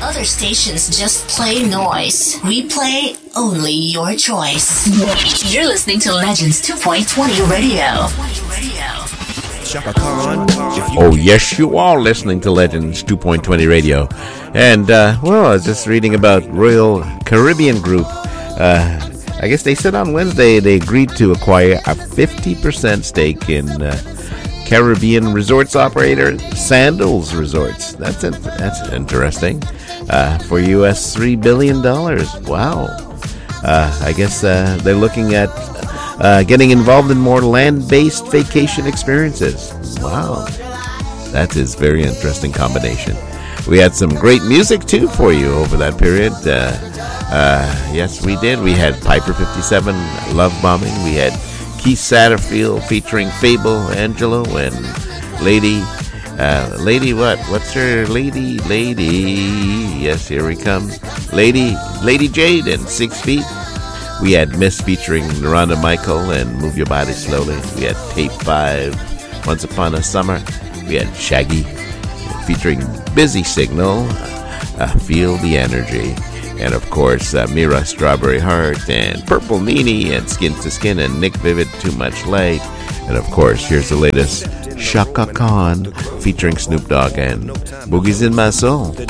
Other stations just play noise. We play only your choice. You're listening to Legends 2.20 Radio. Oh, yes, you are listening to Legends 2.20 Radio. And, I was just reading about Royal Caribbean Group. I guess they said on Wednesday they agreed to acquire a 50% stake in Caribbean resorts operator Sandals Resorts. That's interesting. For US $3 billion. Wow. I guess they're looking at getting involved in more land-based vacation experiences. Wow. That is very interesting combination. We had some great music, too, for you over that period. Yes, we did. We had Piper 57, Love Bombing. We had Keith Satterfield featuring Fable, Angelo, and Lady what? What's her lady? Yes, here we come. Lady Jade and 6 Feet. We had Miss featuring Rhonda Michael and Move Your Body Slowly. We had Tape 5, Once Upon a Summer. We had Shaggy featuring Busy Signal, Feel the Energy. And, of course, Mira Strawberry Heart and Purple Nini and Skin to Skin and Nick Vivid, Too Much Light. And, of course, here's the latest, Shaka Khan featuring Snoop Dogg and Boogie's in My Soul.